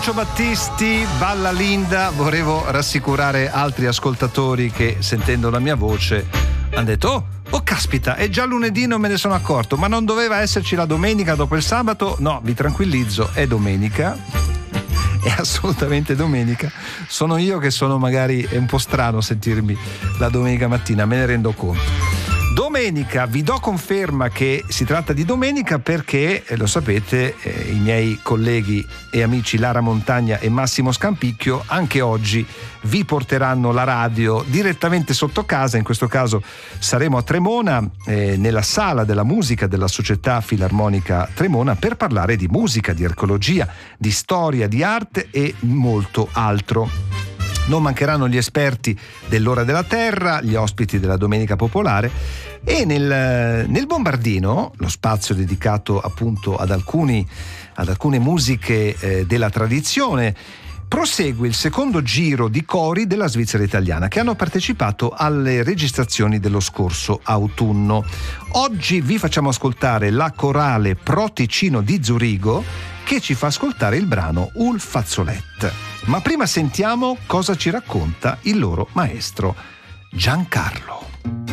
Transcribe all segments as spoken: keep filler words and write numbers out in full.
Lucio Battisti, balla Linda. Volevo rassicurare altri ascoltatori che, sentendo la mia voce, hanno detto oh, oh caspita, è già lunedì, non me ne sono accorto, ma non doveva esserci la domenica dopo il sabato? No, vi tranquillizzo, è domenica, è assolutamente domenica. Sono io che sono, magari è un po' strano sentirmi la domenica mattina, me ne rendo conto. Domenica, vi do conferma che si tratta di domenica perché, eh, lo sapete, eh, i miei colleghi e amici Lara Montagna e Massimo Scampicchio anche oggi vi porteranno la radio direttamente sotto casa. In questo caso saremo a Tremona, eh, nella sala della musica della Società Filarmonica Tremona, per parlare di musica, di archeologia, di storia, di arte e molto altro. Non mancheranno gli esperti dell'Ora della Terra, gli ospiti della Domenica Popolare e nel, nel Bombardino, lo spazio dedicato appunto ad alcuni, ad alcune musiche eh, della tradizione, prosegue il secondo giro di cori della Svizzera italiana che hanno partecipato alle registrazioni dello scorso autunno. Oggi vi facciamo ascoltare la corale Pro Ticino di Zurigo, che ci fa ascoltare il brano Ul Fazzolet. Ma prima sentiamo cosa ci racconta il loro maestro Giancarlo.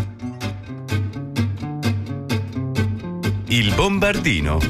Il Bombardino.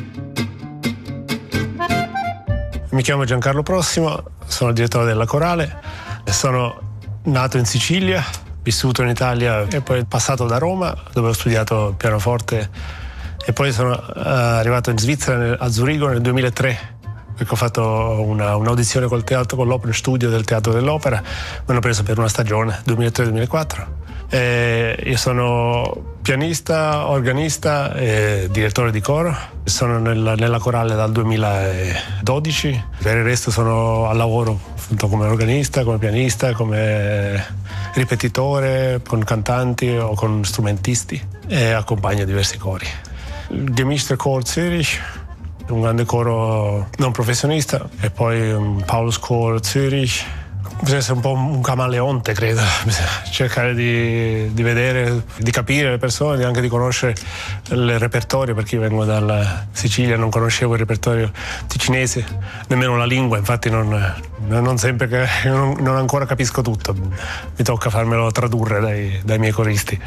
Mi chiamo Giancarlo Prossimo, sono il direttore della corale, sono nato in Sicilia, vissuto in Italia e poi passato da Roma, dove ho studiato pianoforte, e poi sono uh, arrivato in Svizzera, a Zurigo, nel duemilatré, perché ho fatto una, un'audizione col teatro, con l'Open Studio del Teatro dell'Opera. Mi hanno preso per una stagione, duemilatré duemilaquattro. E io sono pianista, organista e direttore di coro. Sono nella, nella corale dal duemiladodici. Per il resto sono al lavoro appunto come organista, come pianista, come ripetitore, con cantanti o con strumentisti, e accompagno diversi cori. Il Gemischter Zürich, un grande coro non professionista, e poi un Paulus Chor Zürich. Bisogna essere un po' un camaleonte, credo, bisogna cercare di, di vedere, di capire le persone, anche di conoscere il repertorio, perché io vengo dalla Sicilia, non conoscevo il repertorio ticinese, nemmeno la lingua, infatti non, non sempre, non, non ancora capisco tutto, mi tocca farmelo tradurre dai, dai miei coristi.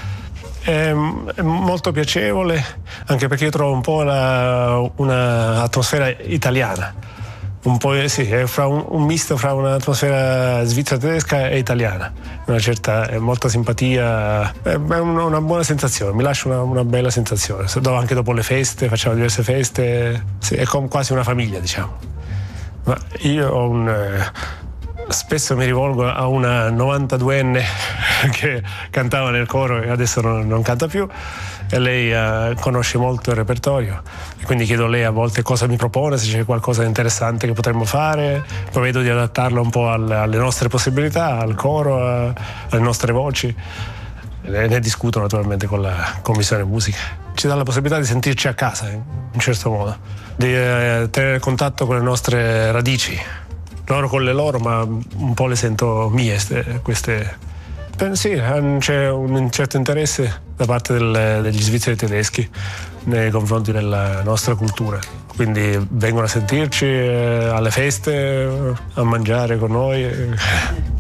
È molto piacevole, anche perché io trovo un po' la, una atmosfera italiana, un po', sì, è fra un, un misto fra un'atmosfera svizzera tedesca e italiana, una certa, molta simpatia, è una, una buona sensazione, mi lascia una, una bella sensazione. Anche dopo le feste, facciamo diverse feste, sì, è come quasi una famiglia, diciamo. Ma io ho un... spesso mi rivolgo a una novantaduenne che cantava nel coro e adesso non, non canta più, e lei uh, conosce molto il repertorio, e quindi chiedo a lei a volte cosa mi propone, se c'è qualcosa di interessante che potremmo fare, poi vedo di adattarlo un po' al, alle nostre possibilità, al coro, a, alle nostre voci, e ne discuto naturalmente con la commissione musica. Ci dà la possibilità di sentirci a casa, in un certo modo, di uh, tenere contatto con le nostre radici, loro con le loro, ma un po' le sento mie queste. Sì, c'è un certo interesse da parte del, degli svizzeri tedeschi nei confronti della nostra cultura, quindi vengono a sentirci alle feste, a mangiare con noi.